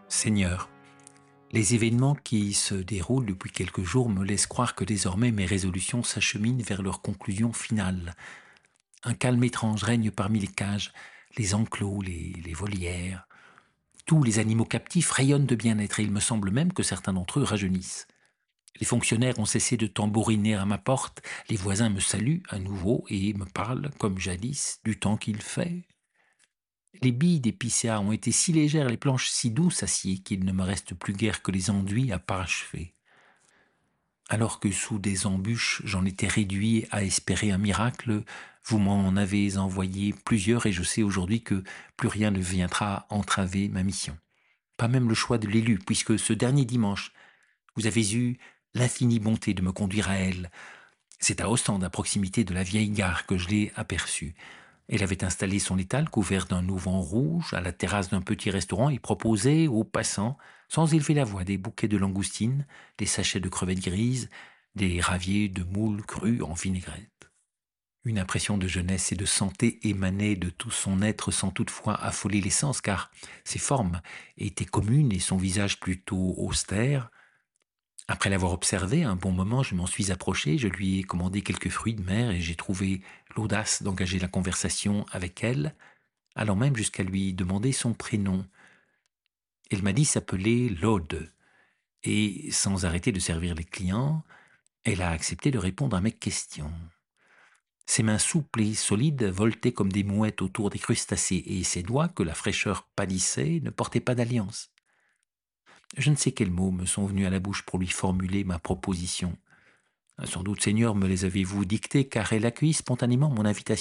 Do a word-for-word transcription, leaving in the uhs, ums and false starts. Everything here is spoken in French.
Seigneur, les événements qui se déroulent depuis quelques jours me laissent croire que désormais mes résolutions s'acheminent vers leur conclusion finale. Un calme étrange règne parmi les cages, les enclos, les, les volières. Tous les animaux captifs rayonnent de bien-être et il me semble même que certains d'entre eux rajeunissent. Les fonctionnaires ont cessé de tambouriner à ma porte, les voisins me saluent à nouveau et me parlent, comme jadis, du temps qu'il fait. Les billes d'épicéa ont été si légères, les planches si douces à scier qu'il ne me reste plus guère que les enduits à parachever. Alors que sous des embûches j'en étais réduit à espérer un miracle, vous m'en avez envoyé plusieurs et je sais aujourd'hui que plus rien ne viendra entraver ma mission. Pas même le choix de l'élu, puisque ce dernier dimanche, vous avez eu l'infinie bonté de me conduire à elle. C'est à Ostende, à proximité de la vieille gare, que je l'ai aperçue. Elle avait installé son étal couvert d'un auvent rouge à la terrasse d'un petit restaurant et proposait aux passants, sans élever la voix, des bouquets de langoustines, des sachets de crevettes grises, des raviers de moules crus en vinaigrette. Une impression de jeunesse et de santé émanait de tout son être sans toutefois affoler les sens, car ses formes étaient communes et son visage plutôt austère. Après l'avoir observé un bon moment, je m'en suis approché, je lui ai commandé quelques fruits de mer et j'ai trouvé l'audace d'engager la conversation avec elle, allant même jusqu'à lui demander son prénom. Elle m'a dit s'appeler Laude, et sans arrêter de servir les clients, elle a accepté de répondre à mes questions. Ses mains souples et solides voletaient comme des mouettes autour des crustacés, et ses doigts, que la fraîcheur pâlissait, ne portaient pas d'alliance. Je ne sais quels mots me sont venus à la bouche pour lui formuler ma proposition. Sans doute, Seigneur, me les avez-vous dictés, car elle accueillit spontanément mon invitation.